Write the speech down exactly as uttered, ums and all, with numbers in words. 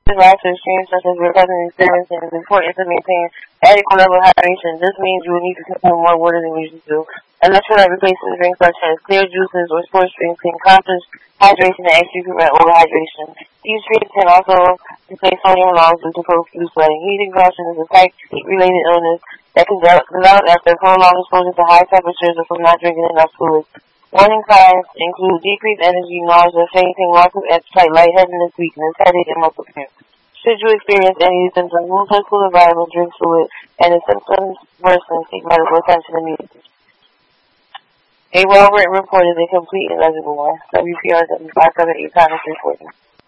rise to extremes such as recovering experiments, and it is important to maintain adequate level of hydration. This means you will need to consume more water than you usually do. Electrolyte replacement drinks such as clear juices or sports drinks can accomplish hydration and actually prevent overhydration. These drinks can also replace sodium loss due to profuse sweating. Heat exhaustion is a type heat-related illness that can develop after prolonged exposure to high temperatures or from not drinking enough fluids. Warning signs include decreased energy, nausea, fainting, loss of appetite, lightheadedness, weakness, headache, and muscle cramps. Should you experience any of these symptoms, move to a cool environment, drink fluid, and if symptoms worsen, seek medical attention immediately. A well-written report is a complete and legible one. W P R W five seven eight times reporting.